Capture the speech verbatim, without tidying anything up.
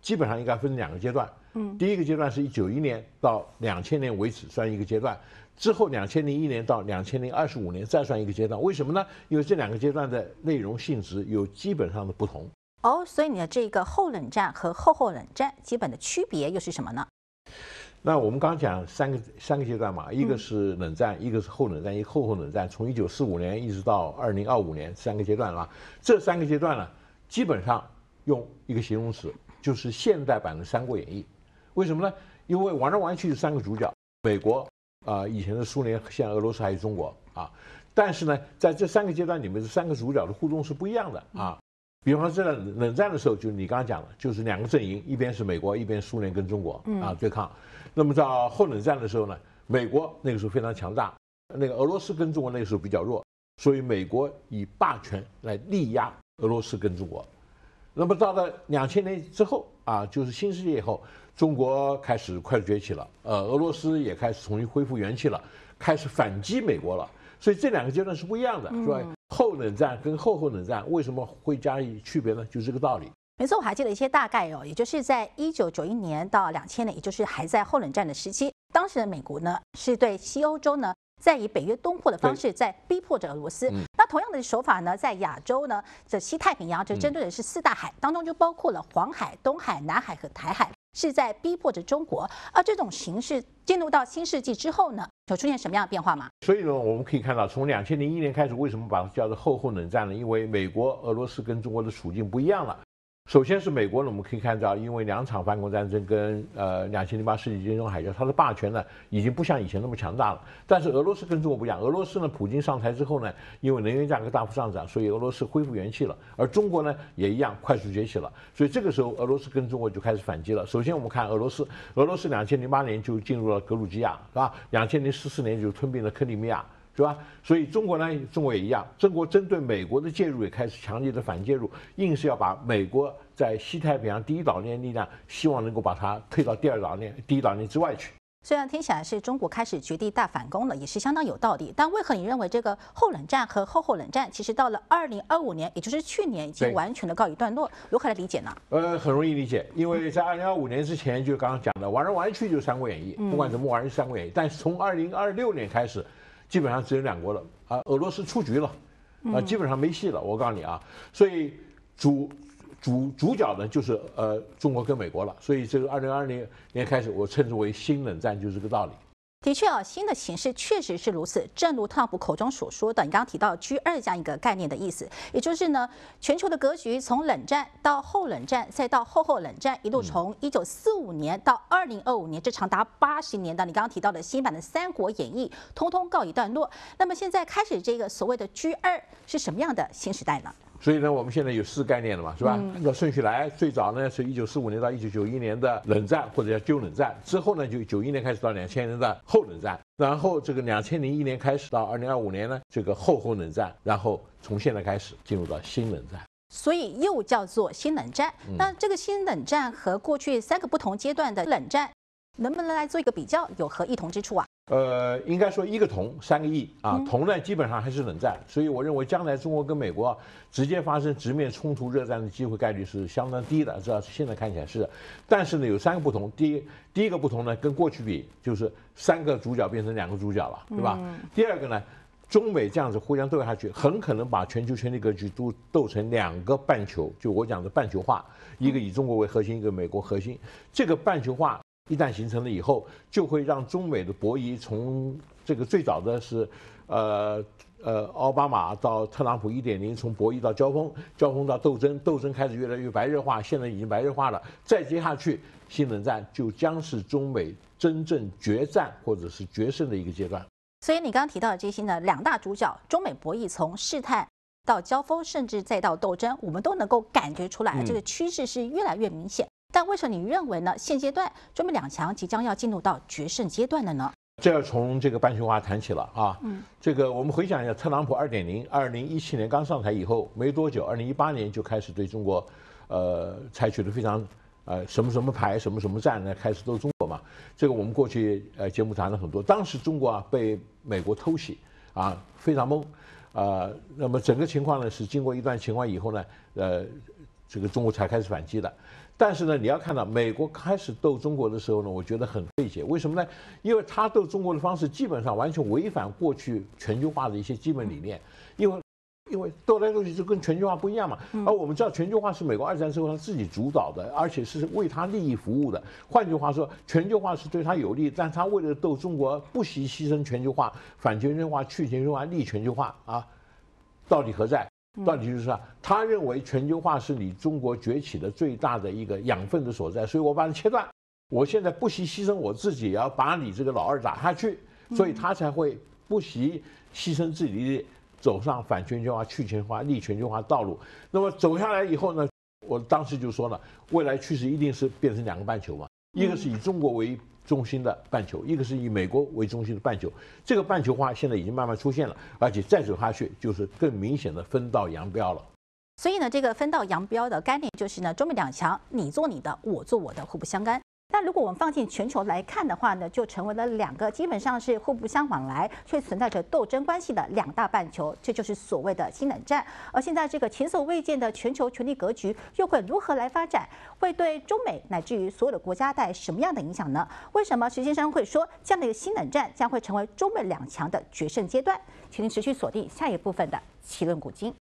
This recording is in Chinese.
基本上应该分两个阶段。嗯，第一个阶段是一九九一年到两千年为止算一个阶段，之后两千零一年到两千零二十五年再算一个阶段。为什么呢？因为这两个阶段的内容性质有基本上的不同。 哦，所以你的这个后冷战和后后冷战基本的区别又是什么呢？ 那我们刚刚讲三个三个阶段嘛，一个是冷战，嗯、一个是后冷战，一个后后冷战，从一九四五年一直到二零二五年三个阶段啊。这三个阶段呢，基本上用一个形容词，就是现代版的《三国演义》。为什么呢？因为玩来玩去三个主角，美国啊、呃，以前的苏联，现在俄罗斯还有中国啊。但是呢，在这三个阶段里面，这三个主角的互动是不一样的啊。比方说，在冷战的时候，就你刚刚讲的，就是两个阵营，一边是美国，一边苏联跟中国啊对抗。那么到后冷战的时候呢，美国那个时候非常强大，那个俄罗斯跟中国那个时候比较弱，所以美国以霸权来力压俄罗斯跟中国。那么到了两千年之后啊，就是新世界以后，中国开始快速崛起了，呃，俄罗斯也开始重新恢复元气了，开始反击美国了。所以这两个阶段是不一样的，是吧？后冷战跟后后冷战为什么会加以区别呢？就是这个道理。 没错，我还记得一些大概哦，也就是在一九九一年到两千年，也就是还在后冷战的时期，当时的美国呢是对西欧洲呢，在以北约东扩的方式在逼迫着俄罗斯。嗯、那同样的手法呢，在亚洲呢，这西太平洋就针对的是四大海、嗯、当中就包括了黄海、东海、南海和台海，是在逼迫着中国。而这种形势进入到新世纪之后呢，有出现什么样的变化吗？ 所以呢，我们可以看到，从两千零一年开始，为什么把它叫做后后冷战呢？因为美国、俄罗斯跟中国的处境不一样了。首先是美国呢，我们可以看到，因为两场反恐战争跟呃两千零八世纪金融海啸，它的霸权呢已经不像以前那么强大了。但是俄罗斯跟中国不一样，俄罗斯呢，普京上台之后呢，因为能源价格大幅上涨，所以俄罗斯恢复元气了，而中国呢也一样快速崛起了。所以这个时候，俄罗斯跟中国就开始反击了。首先我们看俄罗斯，俄罗斯两千零八年就进入了格鲁吉亚，是吧？两千零十四年就吞并了克里米亚。是吧？所以中国呢，中国也一样，中国针对美国的介入也开始强烈的反介入，硬是要把美国在西太平洋第一岛链力量，希望能够把它推到第二岛链、第一岛链之外去。 虽然听起来是中国开始绝地大反攻了，也是相当有道理，但为何你认为这个后冷战和后后冷战，其实到了二零二五年，也就是去年，已经完全的告一段落？如何来理解呢？ 呃，很容易理解，因为在二零二五年之前，就刚刚讲的，玩来玩去就是《三国演义》，不管怎么玩是《三国演义》，但是从二零二六年开始。基本上只有两国了啊，俄罗斯出局了，啊，基本上没戏了。我告诉你啊，所以主主主角呢就是呃中国跟美国了。所以这个二零二零年开始，我称之为新冷战，就是这个道理。 的确啊，新的形势确实是如此。正如特朗普口中所说的，你刚刚提到 G 二 这样一个概念的意思，也就是呢，全球的格局从冷战到后冷战，再到后后冷战，一路从一九四五年到二零二五年，这长达八十年的你刚刚提到的新版的《三国演义》，通通告一段落。那么现在开始这个所谓的 G 二 是什么样的新时代呢？ 所以呢，我们现在有四概念了嘛，是吧？嗯、按照顺序来，最早呢是一九四五年到一九九一年的冷战，或者叫旧冷战。之后呢，就九一年开始到两千年的后冷战。然后这个两千零一年开始到二零二五年呢，这个后后冷战。然后从现在开始进入到新冷战。 所以又叫做新冷战。 嗯、 那这个新冷战和过去三个不同阶段的冷战，能不能来做一个比较，有何异同之处啊？ 呃，应该说一个同三个异啊，同呢基本上还是冷战，所以我认为将来中国跟美国直接发生直面冲突热战的机会概率是相当低的，至少是现在看起来是。但是呢，有三个不同。第一，第一个不同呢，跟过去比，就是三个主角变成两个主角了，对吧？嗯、第二个呢，中美这样子互相斗下去，很可能把全球权力格局都斗成两个半球，就我讲的半球化，一个以中国为核心，一个美国核心。这个半球化一旦形成了以后，就会让中美的博弈从这个最早的是，呃呃奥巴马到特朗普 一点零， 从博弈到交锋，交锋到斗争，斗争开始越来越白热化，现在已经白热化了。再接下去，新冷战就将是中美真正决战或者是决胜的一个阶段。 所以你刚刚提到的这些呢，两大主角，中美博弈从试探到交锋，甚至再到斗争，我们都能够感觉出来， 嗯、 这个趋势是越来越明显。但为什么你认为呢？现阶段中美两强即将要进入到决胜阶段了呢？ 这要从这个半球化谈起了啊。嗯，这个我们回想一下，特朗普 二点零， 二零一七年刚上台以后没多久，二零一八年就开始对中国，呃，采取了非常呃什么什么牌、什么什么战呢，开始斗中国嘛。这个我们过去呃节目谈了很多。当时中国啊被美国偷袭啊，非常懵。呃，那么整个情况呢是经过一段情况以后呢，呃。这个中国才开始反击的， 但是呢，你要看到美国开始斗中国的时候呢，我觉得很费解。为什么呢？因为他斗中国的方式基本上完全违反过去全球化的一些基本理念。因为，因为斗来斗去就跟全球化不一样嘛。而我们知道全球化是美国二战之后他自己主导的，而且是为他利益服务的。换句话说，全球化是对他有利，但他为了斗中国，不惜牺牲全球化、反全球化、去全球化、利全球化啊，道理何在？到底就是说，他认为全球化是你中国崛起的最大的一个养分的所在，所以我把它切断。我现在不惜牺牲我自己，也要把你这个老二打下去，所以他才会不惜牺牲自己的走上反全球化、去全球化、利全球化道路。那么走下来以后呢，我当时就说了，未来趋势一定是变成两个半球嘛，一个是以中国为中心的半球，一个是以美国为中心的半球，这个半球化现在已经慢慢出现了，而且再走下去就是更明显的分道扬镳了。 所以呢，这个分道扬镳的概念就是呢，中美两强，你做你的，我做我的，互不相干。但如果我们放进全球来看的话呢，就成为了两个基本上是互不相往来，却存在着斗争关系的两大半球，这就是所谓的新冷战。而现在这个前所未见的全球权力格局又会如何来发展？会对中美乃至于所有的国家带来什么样的影响呢？为什么石先生会说这样的一个新冷战将会成为中美两强的决胜阶段？请您持续锁定下一部分的奇论古今。